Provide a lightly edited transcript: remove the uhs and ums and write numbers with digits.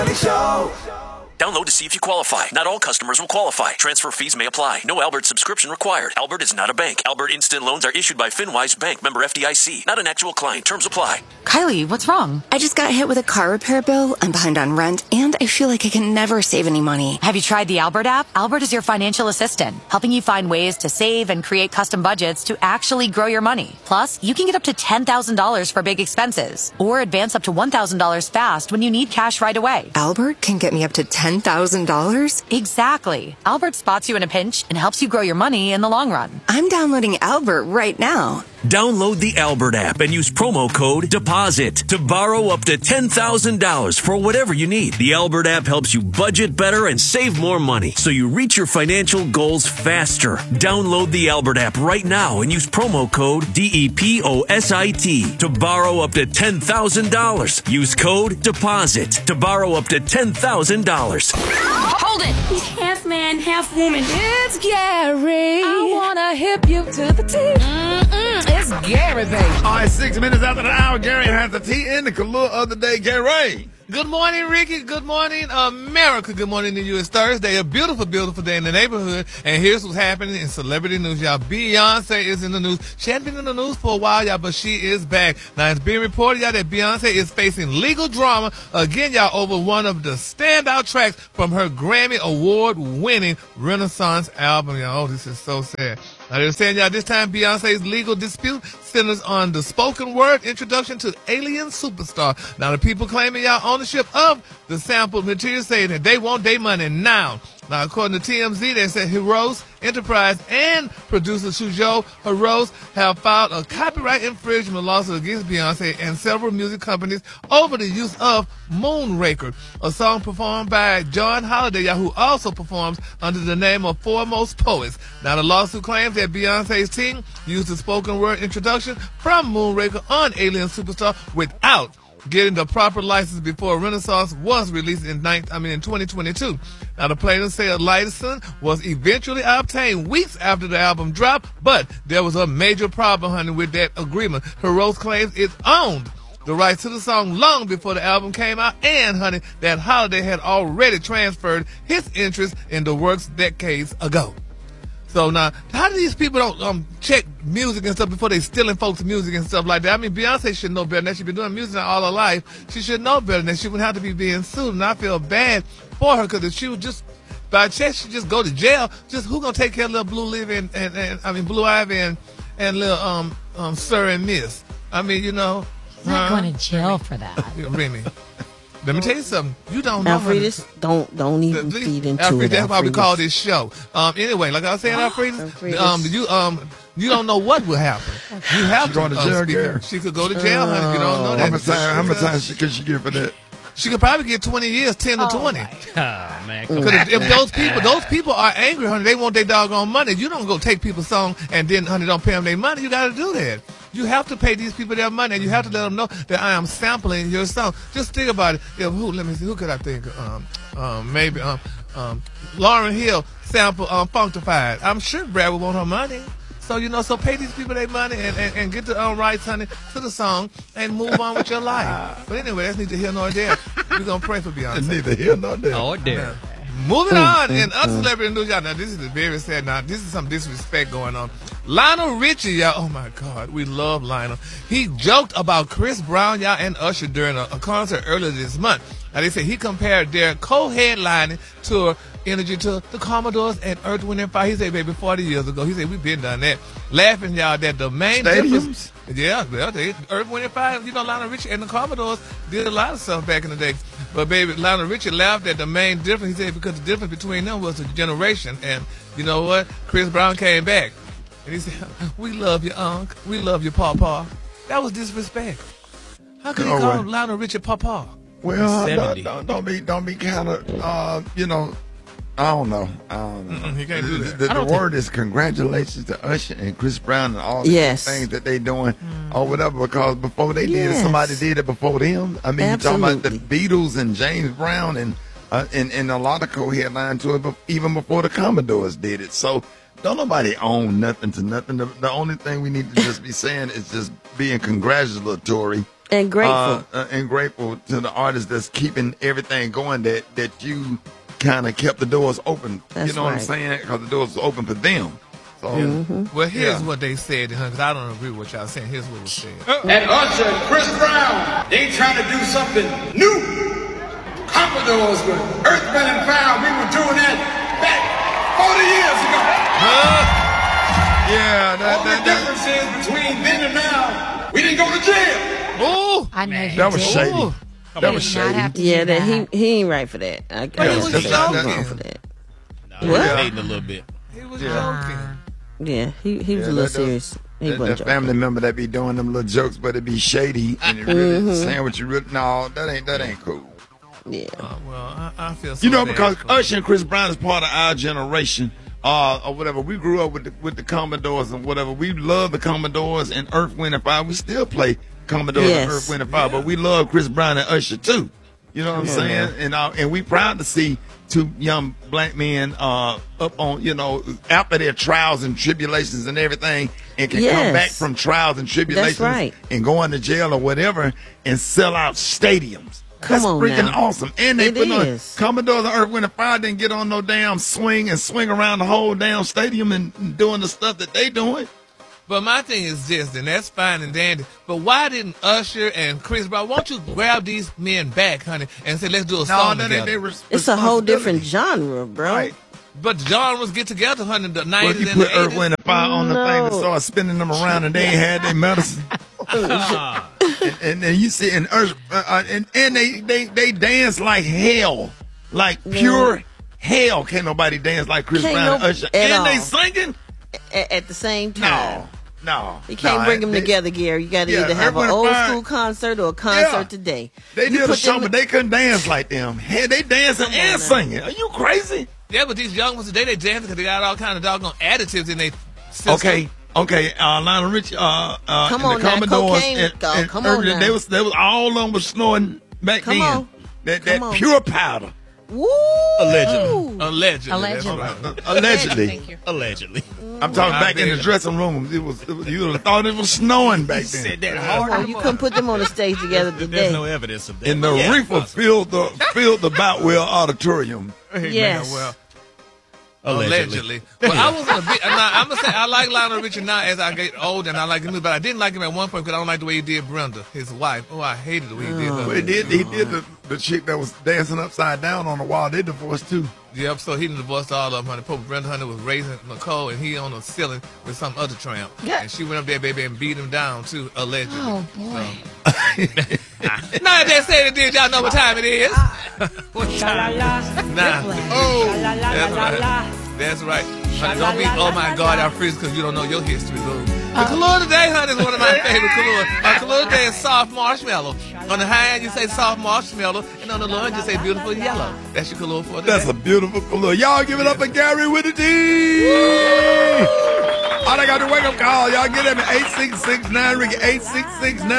Show. Download to see if you qualify. Not all customers will qualify. Transfer fees may apply. No Albert subscription required. Albert is not a bank. Albert Instant Loans are issued by FinWise Bank, member FDIC. Not an actual client. Terms apply. Kylie, what's wrong? I just got hit with a car repair bill. I'm behind on rent, and I feel like I can never save any money. Have you tried the Albert app? Albert is your financial assistant, helping you find ways to save and create custom budgets to actually grow your money. Plus, you can get up to $10,000 for big expenses, or advance up to $1,000 fast when you need cash right away. Albert can get me up to $10,000? Exactly. Albert spots you in a pinch and helps you grow your money in the long run. I'm downloading Albert right now. Download the Albert app and use promo code DEPOSIT to borrow up to $10,000 for whatever you need. The Albert app helps you budget better and save more money so you reach your financial goals faster. Download the Albert app right now and use promo code DEPOSIT to borrow up to $10,000. Use code DEPOSIT to borrow up to $10,000. Hold it! He's half man, half woman. It's Gary. I wanna hip you to the T. It's Gary, baby. All right, 6 minutes after the hour, Gary has the tea in the Kalua of the day. Gary. Good morning, Ricky. Good morning, America. Good morning to you. It's Thursday, a beautiful, beautiful day in the neighborhood. And here's what's happening in celebrity news, y'all. Beyonce is in the news. She hadn't been in the news for a while, y'all, but she is back. Now, it's being reported, y'all, that Beyonce is facing legal drama again, y'all, over one of the standout tracks from her Grammy Award-winning Renaissance album, y'all. Oh, this is so sad. Now, they're saying, y'all, this time Beyonce's legal dispute centers on the spoken word introduction to Alien Superstar. Now, the people claiming, y'all, ownership of the sampled material saying that they want their money now. Now, according to TMZ, they said Heroes Enterprise and producer Shujo Heroes have filed a copyright infringement lawsuit against Beyonce and several music companies over the use of Moonraker, a song performed by John Holiday, who also performs under the name of Foremost Poets. Now, the lawsuit claims that Beyonce's team used the spoken word introduction from Moonraker on Alien Superstar without getting the proper license before Renaissance was released in 2022. Now, the plaintiffs say a license was eventually obtained weeks after the album dropped, but there was a major problem, honey, with that agreement. Heroes claims it owned the rights to the song long before the album came out, and, honey, that Holiday had already transferred his interest in the works decades ago. So now, how do these people don't check music and stuff before they stealing folks' music and stuff like that? I mean, Beyonce should know better than that. She's been doing music all her life. She should know better than that. She wouldn't have to be being sued, and I feel bad for her because if she would just, by chance, she just go to jail. Just who gonna take care of little Blue Ivy and Blue Ivy and little Sir and Miss? I mean, you know, not going to jail for that. Remy. Let me tell you something. You don't know. Alfredus, don't even feed into Alfredus, it. that's why we call this show. Anyway, like I was saying, Alfredus, you don't know what will happen. You have going to jail, Gary. She could go to jail, honey. You don't know that. How much time could she get for that? She could probably get 20 years, 10 to 20. Oh, man. Because if those people are angry, honey, they want their doggone money. You don't go take people's song and then, honey, don't pay them their money. You got to do that. You have to pay these people their money, and you have to let them know that I am sampling your song. Just think about it. Let me see. Who could I think? Maybe Lauryn Hill sample Funkified. I'm sure Brad would want her money. So, so pay these people their money and get the rights, honey, to the song and move on with your life. But anyway, that's neither here nor there. We're going to pray for Beyonce. Neither here nor there. Oh, dear. Moving on in other celebrity news, y'all. Now, this is very sad. Now, this is some disrespect going on. Lionel Richie, y'all. Oh, my God. We love Lionel. He joked about Chris Brown, y'all, and Usher during a concert earlier this month. Now, they said he compared their co-headlining tour energy to the Commodores and Earth, Wind & Fire. He said, baby, 40 years ago. He said, we've been done that. Laughing, y'all, that the main difference. Yeah, well, Earth, Wind & Fire, Lionel Richie and the Commodores did a lot of stuff back in the day. But, baby, Lionel Richie laughed at the main difference. He said because the difference between them was the generation. And you know what? Chris Brown came back. And he said, we love you, Unc. We love you, Papa. That was disrespect. How could he call Lionel Richie Papa? Well, don't be kind of, I don't know. He can't do that. The word is congratulations to Usher and Chris Brown and all these things that they doing or whatever, because before they did it, somebody did it before them. I mean, you're talking about the Beatles and James Brown and a lot of co-headline to it, but even before the Commodores did it. So don't nobody own nothing to nothing. The only thing we need to just be saying is just being congratulatory And grateful. And grateful to the artists that's keeping everything going that you kind of kept the doors open. That's you know what I'm saying? Because the doors was open for them. So, Well, here's what they said, because I don't agree with what y'all saying. Here's what was said. And Usher and Chris Brown, they trying to do something new. Commodores with Earth, Wind & Fire, we were doing that back 40 years ago. All the difference is between then and now, we didn't go to jail. Oh, I know you that was did. shady. That was Not shady. have to Yeah, do that he ain't right for that. I he was joking. wrong for that. He was hating a little bit. He was joking. Yeah, he was a little serious. He wasn't That joking. family member that be doing them little jokes, but it be shady and it really saying what you really. No, that ain't cool. Yeah. Well, I feel so You know, bad because for Usher and Chris Brown is part of our generation, or whatever. We grew up with the Commodores and whatever. We love the Commodores and Earth, Wind & Fire. We still play Commodores and Earth, Wind & Fire, but we love Chris Brown and Usher too. You know what I'm saying? And we proud to see two young black men up on, after their trials and tribulations and everything, and can come back from trials and tribulations and go into jail or whatever and sell out stadiums. That's freaking awesome. And they put on Commodores and Earth, Wind & Fire didn't get on no damn swing around the whole damn stadium and doing the stuff that they doing. But my thing is this, and that's fine and dandy, but why didn't Usher and Chris Brown, why don't you grab these men back, honey, and say, let's do a song together? It's a whole different genre, bro. Right. But genres get together, honey, the 90s Well, you and the put Earth, 80s. Wind & Fire on the thing and start spinning them around, and they ain't had their medicine. and then you see, and Earth, and they dance like hell, like pure hell. Can't nobody dance like Chris Brown and Usher, and they singing at the same time. No, you can't bring them together, Gary. You got to either have an old school concert or a concert today. They did a show, but they couldn't dance like them. Hey, they dancing and singing. Are you crazy? Yeah, but these young ones today, they dance because they got all kind of doggone additives in their system. Okay. Lionel Richie, come on the Commodores, now, come on now. They was all of them was snorting back then. That pure powder. Woo! Allegedly. Allegedly. Allegedly. I'm talking back in the dressing room. It was you would have thought it was snowing back then. Said that hard. You couldn't put them on the stage together today. There's no evidence of that. And the reefer filled the Boutwell Auditorium. Yes. Well, Allegedly. Well, I wasn't a bit. I'm gonna say I like Lionel Richie now as I get older, and I like him, but I didn't like him at one point because I don't like the way he did Brenda, his wife. Oh, I hated the way he did her. Well, he did the chick that was dancing upside down on the wall. They divorced too. Yep, so he divorced all of them, honey. Poor Brenda Hunter was raising Nicole, and he on the ceiling with some other tramp. Yeah. And she went up there, baby, and beat him down, too, allegedly. Oh, boy. Now they say it did, y'all know what time it is. What time? Nah. Oh, that's right. That's right. Honey, don't be, oh, my God, our friends, because you don't know your history, boo. The Kahlua today, honey, is one of my favorite Kahlua. Kahlua today is soft marshmallow. On the high end, you say soft marshmallow, and on the low end, you say beautiful yellow. That's your Kahlua for today. That's a beautiful Kahlua. Y'all give it up for Gary with a D. All I got to wake up call. Y'all get him at 866-9 Ricky 866-9